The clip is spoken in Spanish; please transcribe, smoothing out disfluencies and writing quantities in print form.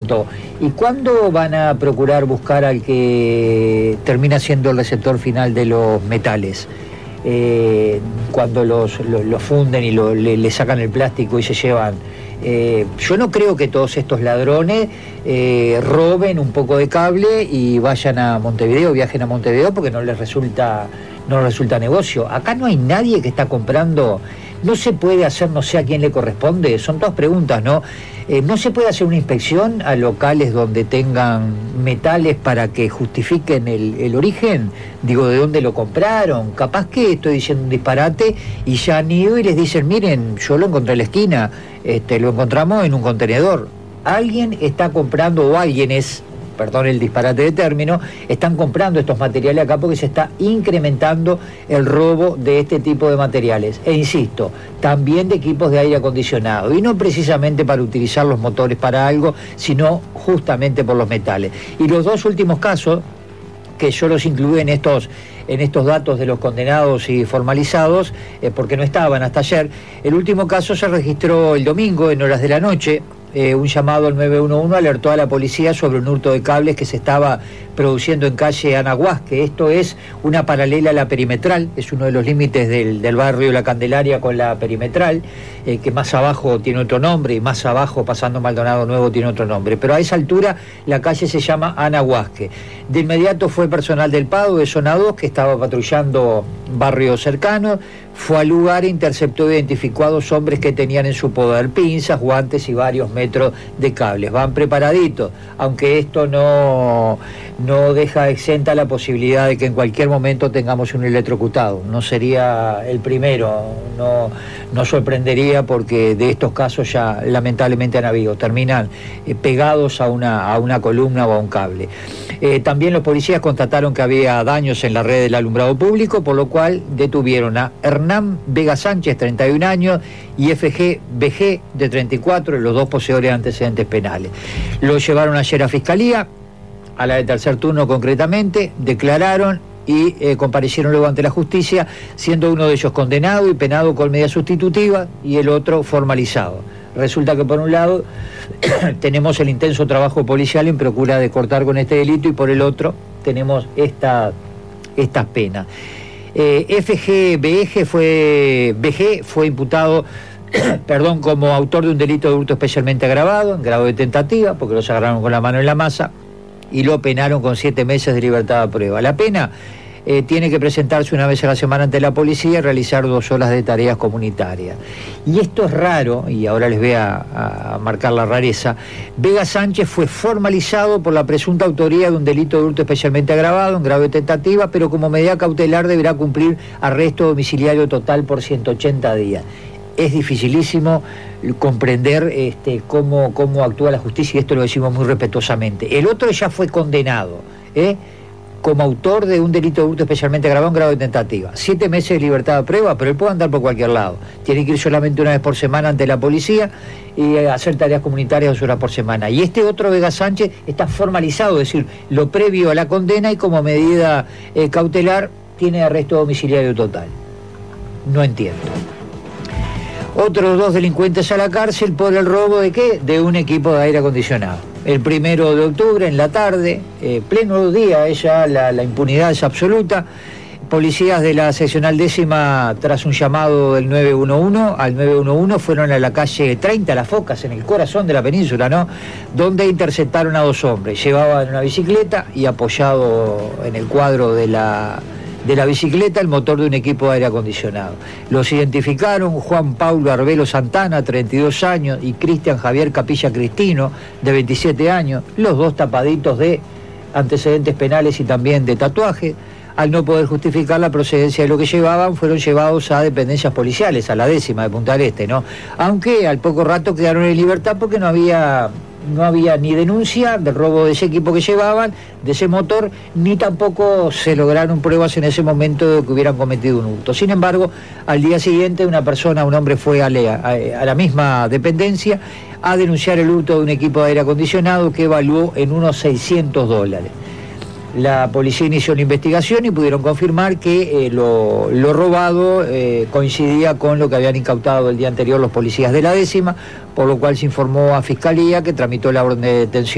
¿Y cuándo van a procurar buscar al que termina siendo el receptor final de los metales? Cuando los funden y le sacan el plástico y se llevan. Yo no creo que todos estos ladrones roben un poco de cable y vayan a Montevideo, viajen a Montevideo, porque no les resulta negocio. Acá no hay nadie que está comprando. No se puede hacer, no sé a quién le corresponde, son todas preguntas, ¿no? No se puede hacer una inspección a locales donde tengan metales para que justifiquen el origen, digo, de dónde lo compraron. Capaz que estoy diciendo un disparate y ya han ido y les dicen, miren, yo lo encontré en la esquina, lo encontramos en un contenedor. Alguien está comprando, o alguien es, perdón el disparate de término, están comprando estos materiales acá porque se está incrementando el robo de este tipo de materiales. E insisto, también de equipos de aire acondicionado. Y no precisamente para utilizar los motores para algo, sino justamente por los metales. Y los dos últimos casos, que yo los incluí en estos datos de los condenados y formalizados, porque no estaban hasta ayer. El último caso se registró el domingo en horas de la noche. Un llamado al 911 alertó a la policía sobre un hurto de cables que se estaba produciendo en calle Anahuasque. Esto es una paralela a la Perimetral, es uno de los límites del barrio La Candelaria con la Perimetral, que más abajo tiene otro nombre y más abajo, pasando Maldonado Nuevo, tiene otro nombre. Pero a esa altura la calle se llama Anahuasque. De inmediato fue personal del PADO de Zona 2 que estaba patrullando barrios cercanos, fue al lugar e interceptó e identificó a dos hombres que tenían en su poder pinzas, guantes y varios metros de cables. Van preparaditos, aunque esto no deja exenta la posibilidad de que en cualquier momento tengamos un electrocutado. No sería el primero, no sorprendería, porque de estos casos ya lamentablemente han habido, terminan pegados a una columna o a un cable. También los policías constataron que había daños en la red del alumbrado público, por lo cual detuvieron a Hernán Vega Sánchez, 31 años, y FG BG, de 34, los dos poseedores de antecedentes penales. Lo llevaron ayer a Fiscalía, a la de tercer turno concretamente, declararon y comparecieron luego ante la justicia, siendo uno de ellos condenado y penado con medida sustitutiva y el otro formalizado. Resulta que por un lado tenemos el intenso trabajo policial en procura de cortar con este delito y por el otro tenemos estas penas. BG fue imputado como autor de un delito de hurto especialmente agravado, en grado de tentativa, porque los agarraron con la mano en la masa y lo penaron con 7 meses de libertad a prueba. La pena tiene que presentarse una vez a la semana ante la policía y realizar 2 horas de tareas comunitarias. Y esto es raro, y ahora les voy a marcar la rareza. Vega Sánchez fue formalizado por la presunta autoría de un delito de hurto especialmente agravado, en grado de tentativa, pero como medida cautelar deberá cumplir arresto domiciliario total por 180 días. Es dificilísimo comprender cómo actúa la justicia, y esto lo decimos muy respetuosamente. El otro ya fue condenado, como autor de un delito de hurto especialmente agravado en grado de tentativa. 7 meses de libertad de prueba, pero él puede andar por cualquier lado. Tiene que ir solamente una vez por semana ante la policía y hacer tareas comunitarias 2 horas por semana. Y este otro, Vega Sánchez, está formalizado, es decir, lo previo a la condena, y como medida cautelar tiene arresto domiciliario total. No entiendo. Otros 2 delincuentes a la cárcel por el robo ¿de qué? De un equipo de aire acondicionado. El 1 de octubre, en la tarde, pleno día, la impunidad es absoluta. Policías de la seccional 10ª, tras un llamado del 911 al 911, fueron a la calle 30, Las Focas, en el corazón de la península, ¿no?, donde interceptaron a 2 hombres. Llevaban una bicicleta y apoyado en el cuadro de la bicicleta el motor de un equipo de aire acondicionado. Los identificaron Juan Paulo Arbelo Santana, 32 años, y Cristian Javier Capilla Cristino, de 27 años, los dos tapaditos de antecedentes penales y también de tatuaje. Al no poder justificar la procedencia de lo que llevaban, fueron llevados a dependencias policiales, a la 10ª de Punta del Este, ¿no? Aunque al poco rato quedaron en libertad porque no había ni denuncia del robo de ese equipo que llevaban, de ese motor, ni tampoco se lograron pruebas en ese momento de que hubieran cometido un hurto. Sin embargo, al día siguiente un hombre fue a la misma dependencia a denunciar el hurto de un equipo de aire acondicionado que evaluó en unos $600. La policía inició una investigación y pudieron confirmar que lo robado coincidía con lo que habían incautado el día anterior los policías de la 10ª, por lo cual se informó a Fiscalía, que tramitó la orden de detención